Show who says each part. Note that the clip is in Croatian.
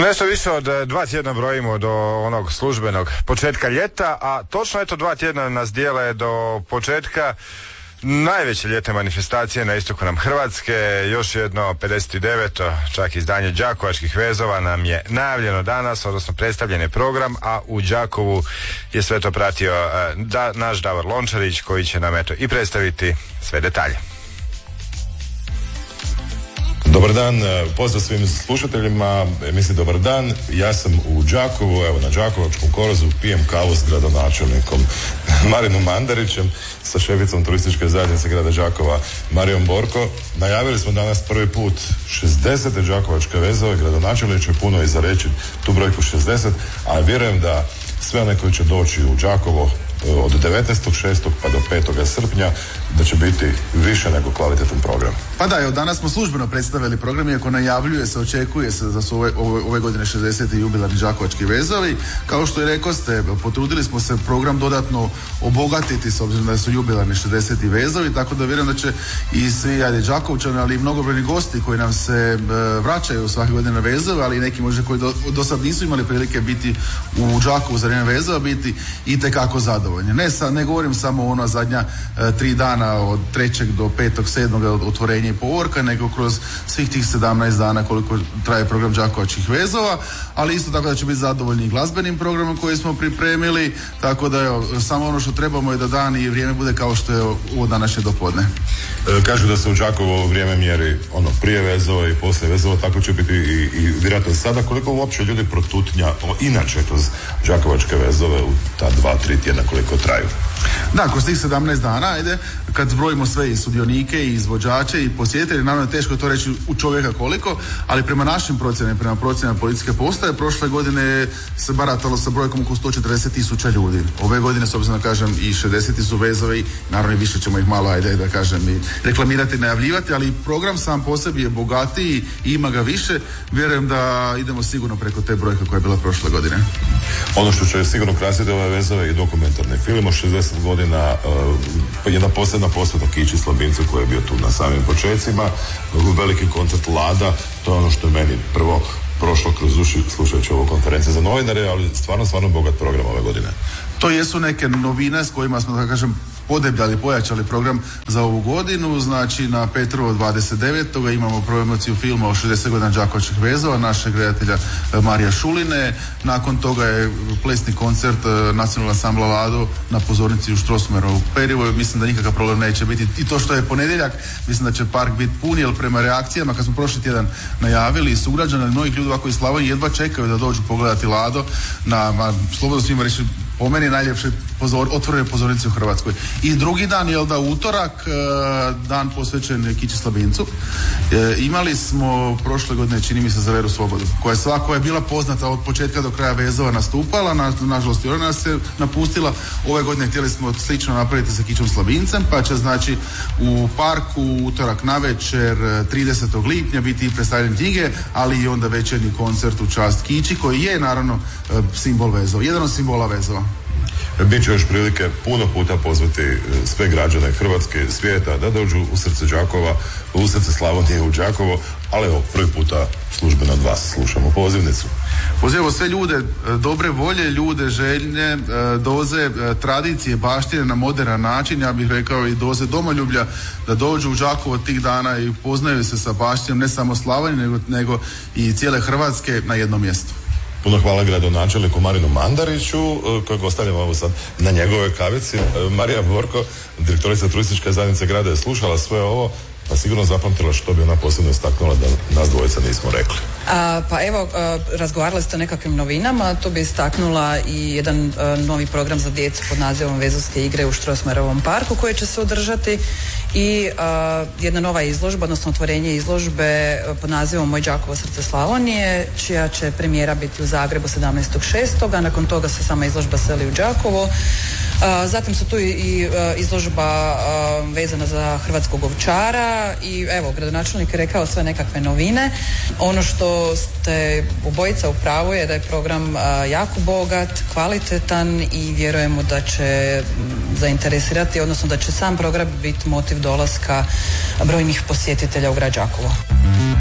Speaker 1: Nešto više od 2 tjedna brojimo do onog službenog početka ljeta, a točno 2 tjedna nas dijele do početka najveće ljetne manifestacije na istoku nam Hrvatske. Još jedno 59. čak izdanje Đakovačkih vezova nam je najavljeno danas, odnosno predstavljen je program, a u Đakovu je sve to pratio naš Davor Lončarić, koji će nam i predstaviti sve detalje.
Speaker 2: Dobar dan, pozdrav svim slušateljima, emisiji Dobar dan. Ja sam u Đakovu, evo na Đakovačkom korozu, pijem kavu s gradonačelnikom Marinom Mandarićem, sa šeficom turističke zajednice grada Đakova Marijom Borko. Najavili smo danas prvi put 60. Đakovačke vezove, gradonačelnik će puno iza reći tu brojku 60, a vjerujem da sve one koji će doći u Đakovo od 19.6. pa do 5. srpnja da će biti više nego kvalitetan program.
Speaker 3: Pa da, evo danas smo službeno predstavili program, iako najavljuje se, očekuje se da su ove godine 60. jubilarni Đakovački vezovi. Kao što je rekao ste, potrudili smo se program dodatno obogatiti s obzirom da su jubilarni 60. vezovi, tako da vjerujem da će i svi Đakovčani, ali i mnogobrojni gosti koji nam se vraćaju svake godine na vezove, ali i neki možda koji do sad nisu imali prilike biti u Đakovu za vrijeme vezova, biti itekako zadovoljni. Ne govorim samo ona zadnja 3 dana od 3. do 5. 7. otvorenja i povorka, nego kroz svih tih 17 dana koliko traje program Đakovačkih vezova, ali isto tako da će biti zadovoljni i glazbenim programom koji smo pripremili, tako da evo, samo ono što trebamo je da dan i vrijeme bude kao što je ovo današnje dopodne.
Speaker 2: Kažu da se u Đakovo vrijeme mjeri prije vezova i poslije vezova, tako će biti i vjerojatno sada. Koliko uopće ljudi protutnja inače kroz Đakovačke vezove u ta 2-3 tjedna koliko traju?
Speaker 3: Da, kroz tih 17 dana, kad zbrojimo sve i sudionike i izvođače i posjetitelje, naravno je teško to reći u čovjeka koliko, ali prema našim procjenama, prema procjenama policijske postaje, prošle godine se baratalo sa brojkom oko 140.000 ljudi. Ove godine, s obzirom da kažem, i 60 su vezove i naravno i više ćemo ih malo, da kažem, i reklamirati, najavljivati, ali program sam po sebi je bogatiji i ima ga više. Vjerujem da idemo sigurno preko te brojke koja je bila prošle godine.
Speaker 2: Ono što će sigurno krasiti ove vezove i dokumentarni film od 60 godina, jedna posebna posveta Kići Slabincu koji je bio tu na samim počecima, veliki koncert Lada, to je ono što je meni prvo prošlo kroz uši slušajući ovu konferenciju za novinare, ali stvarno bogat program ove godine.
Speaker 3: To jesu neke novine s kojima smo, da kažem, podebljali, pojačali program za ovu godinu. Znači na Petrovo 29. imamo promociju filma o 60 godina Đakovačkih vezova našeg redatelja Marija Šuline. Nakon toga je plesni koncert nacionalnog ansambla Lado na pozornici u Strossmayerovu Perivoju. Mislim da nikakav problem neće biti. I to što je ponedjeljak, mislim da će park biti pun, jer prema reakcijama kad smo prošli tjedan najavili sugrađana i mnogih ljudi ovako iz Slavonije jedva čekaju da dođu pogledati Lado na slobodno svima reći, po meni najljepše otvorene pozornice u Hrvatskoj. I drugi dan, utorak, dan posvećen Kići Slabincu. Imali smo prošle godine, čini mi se, za Veru Svobodu, koja je bila poznata od početka do kraja vezova nastupala, nažalost i ona nas se napustila. Ove godine htjeli smo slično napraviti sa Kićom Slabincem, pa će znači u parku utorak navečer 30. lipnja biti i predstavljanje knjige, ali i onda večernji koncert u čast Kići, koji je naravno simbol vezova, jedan od simbola vezova.
Speaker 2: Biće još prilike puno puta pozvati sve građane Hrvatske, svijeta da dođu u srce Đakova, u srce Slavonije, u Đakovo, ali evo, prvi puta službeno od vas slušamo pozivnicu.
Speaker 3: Pozivamo sve ljude dobre volje, ljude željne, doze tradicije, baštine na moderan način, ja bih rekao i doze domoljublja, da dođu u Đakovo tih dana i upoznaju se sa baštinom ne samo Slavonije, nego i cijele Hrvatske na jednom mjestu.
Speaker 2: Puno hvala gradonačelniku Marinu Mandariću, kojeg ostavljamo ovo sad na njegove kavici. Marija Borko, direktorica turističke zajednice grada, je slušala sve ovo, pa sigurno zapamtila što bi ona posebno istaknula da nas dvojica nismo rekli.
Speaker 4: Pa evo, razgovarali ste o nekakvim novinama, to bi istaknula i jedan novi program za djecu pod nazivom Vezovske igre u Strossmayerovom parku koji će se održati i jedna nova izložba, odnosno otvorenje izložbe pod nazivom Moj Đakovo srce Slavonije, čija će premijera biti u Zagrebu 17.6. a nakon toga se sama izložba seli u Đakovo. Zatim su tu i izložba vezana za hrvatskog ovčara i evo, gradonačelnik je rekao sve nekakve novine. Ono što ste obojica u pravu je da je program jako bogat, kvalitetan i vjerujemo da će zainteresirati, odnosno da će sam program biti motiv dolaska brojnih posjetitelja u grad Đakovo.